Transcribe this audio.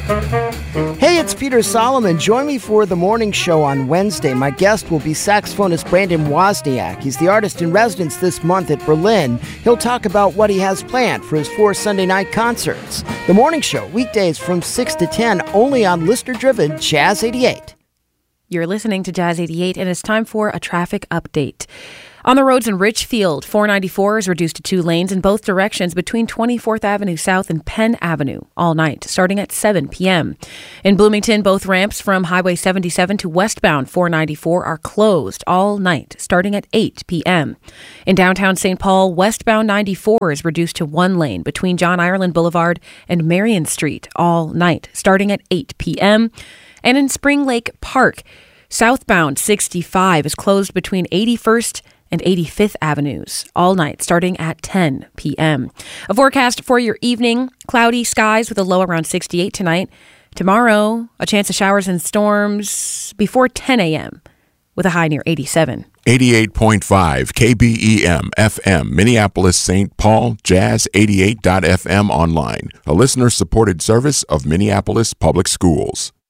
Hey, it's Peter Solomon. Join me for the morning show on Wednesday. My guest will be saxophonist Brandon Wozniak. He's the artist in residence this month at Berlin. He'll talk about what he has planned for his 4 Sunday night concerts. The morning show, weekdays from 6 to 10, only on listener-driven Jazz 88. You're listening to Jazz 88, and it's time for a traffic update. On the roads in Richfield, 494 is reduced to 2 lanes in both directions between 24th Avenue South and Penn Avenue all night, starting at 7 p.m. In Bloomington, both ramps from Highway 77 to westbound 494 are closed all night, starting at 8 p.m. In downtown St. Paul, westbound 94 is reduced to 1 lane between John Ireland Boulevard and Marion Street all night, starting at 8 p.m. And in Spring Lake Park, southbound 65 is closed between 81st and 85th Avenues all night, starting at 10 p.m. A forecast for your evening: cloudy skies with a low around 68 tonight. Tomorrow, a chance of showers and storms before 10 a.m. with a high near 87. 88.5 KBEM FM, Minneapolis, St. Paul, Jazz88.fm online, a listener-supported service of Minneapolis Public Schools.